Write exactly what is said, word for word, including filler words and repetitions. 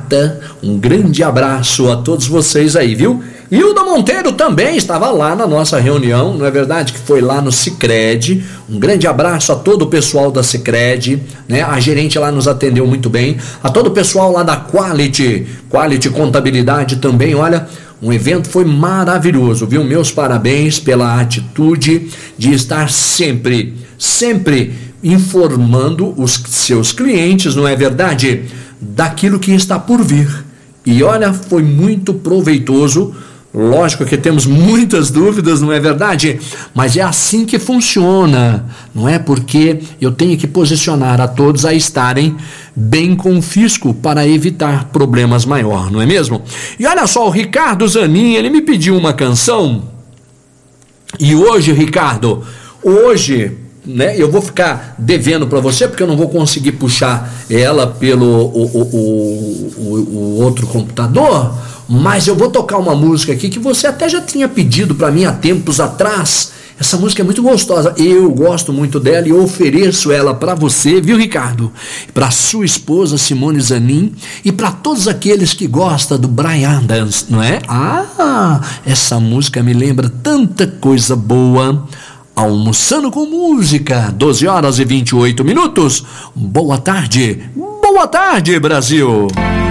Renata, um grande abraço a todos vocês aí, viu? Hilda Monteiro também estava lá na nossa reunião, não é verdade? Que foi lá no Sicredi. Um grande abraço a todo o pessoal da Sicredi, né? A gerente lá nos atendeu muito bem. A todo o pessoal lá da Quality, Quality Contabilidade também, olha, um evento foi maravilhoso, viu? Meus parabéns pela atitude de estar sempre, sempre informando os seus clientes, não é verdade? Daquilo que está por vir. E olha, foi muito proveitoso. Lógico que temos muitas dúvidas, não é verdade? Mas é assim que funciona, não é? Porque eu tenho que posicionar a todos a estarem bem com o fisco para evitar problemas maiores, não é mesmo? E olha só, o Ricardo Zanin, ele me pediu uma canção. E hoje, Ricardo, hoje, né, eu vou ficar devendo para você, porque eu não vou conseguir puxar ela pelo o, o, o, o, o outro computador. Mas eu vou tocar uma música aqui que você até já tinha pedido para mim há tempos atrás. Essa música é muito gostosa, eu gosto muito dela e eu ofereço ela para você, viu, Ricardo? Para sua esposa Simone Zanin e para todos aqueles que gostam do Bryan Adams, não é? Ah, essa música me lembra tanta coisa boa. Almoçando com música, doze horas e vinte e oito minutos. Boa tarde, boa tarde, Brasil.